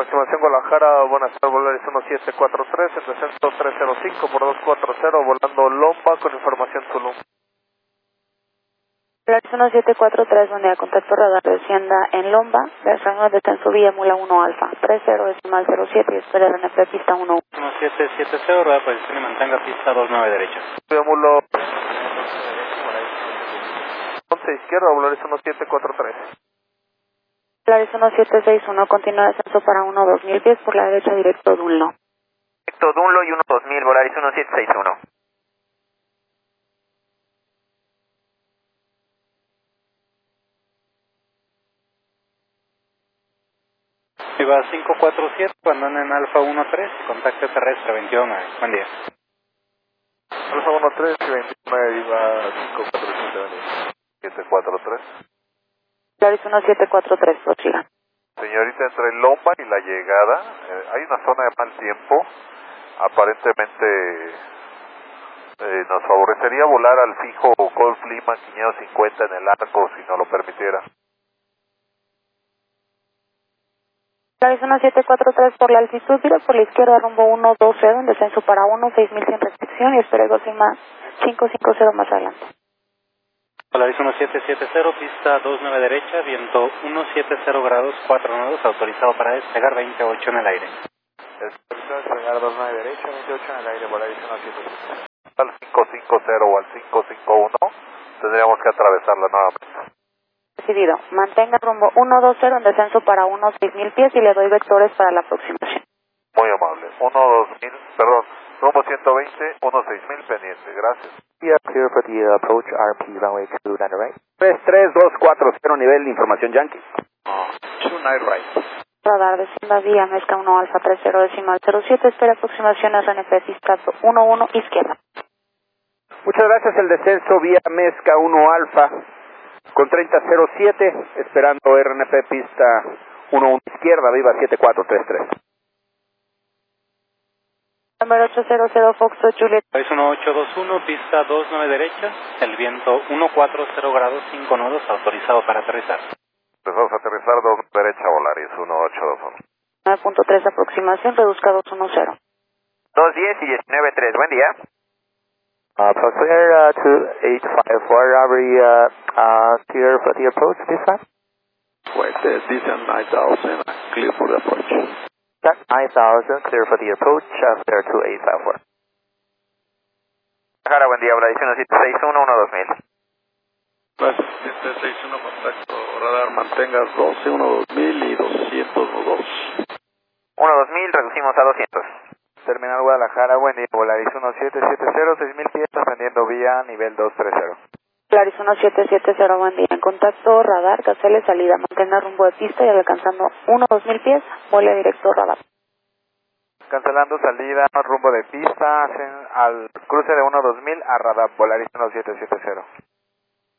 Aproximación Guadalajara, buenas tardes, Volaris 1743, en descenso 305 por 240, volando Lomba con información Tulum. Volaris 1743, buen día, contacto radar, descienda en Lomba, rango de descenso vía Mula 1 Alfa, 30.07 y espera RNP pista 1. 1770, rueda posición y mantenga pista 29 derecha. Vía Mula 11 izquierda, Volaris 1743. Volaris 1761, continúa descenso para 1-2000 pies por la derecha directo Dunlo. Directo Dunlo y 1-2000, Volaris 1761. Viva 547, abandona en Alfa 13, contacto terrestre 21. Buen día. Alfa 13 y 29, Viva 547, 743. Volaris 1743, prosiga. Señorita, entre Lomba y la llegada, hay una zona de mal tiempo. Aparentemente nos favorecería volar al fijo Golf Lima 550 en el arco, si nos lo permitiera. Volaris 1743 por la altitud, vira por la izquierda rumbo 120 en descenso para 1-6000 sin restricción y espera Golf Lima 550 más adelante. Volaris 1770, pista 29 derecha, viento 170 grados, 4 nudos, autorizado para despegar 28 en el aire. Autorizado a despegar 29 derecha, 28 en el aire, Volaris 1770. Al 550 o al 551 tendríamos que atravesarla nuevamente. Recibido. Mantenga rumbo 120 en descenso para 1-6000 pies y le doy vectores para la aproximación. Muy amable. 1-2000, perdón, rumbo 120, 1-6000 pendiente, gracias. Yeah, clear for the approach RP runway 29 right. 33240, nivel de información Yankee. 29 right. Radar descienda vía Mezca 1 Alfa 30.07, espera aproximación RNP pista 11 izquierda. Muchas gracias, el descenso vía Mezca 1 Alfa con 3007, esperando RNP pista 11 izquierda, viva 7433. Número 800 Foxtrot Juliet. Es 1821, pista 29 derecha, el viento 140 grados, 5 nudos, autorizado para aterrizar. Empezamos a aterrizar 2 derecha, Volaris 1821. 9.3 aproximación, reduzca 210. 210 y 19.3, buen día. Clear to 854, Robbery, clear for the approach this time. Wait, descent 9000, clear for the approach. 9000, clear for the approach, clear to 854. Guadalajara, buen día, Volaris 1761, 1-2000. Gracias, 761, contacto radar, mantenga 12, 1-2000 y 200, 1-2000, reducimos a 200. Terminal Guadalajara, buen día, Volaris 1770, 6000 pies, ascendiendo vía nivel 230. Volaris 1770, buen día. En contacto radar, cancele salida, mantenga rumbo de pista y alcanzando 1-2000 pies, vuele directo radar. Cancelando salida, rumbo de pista, hacen al cruce de 1-2000 a radar, Volaris 1770.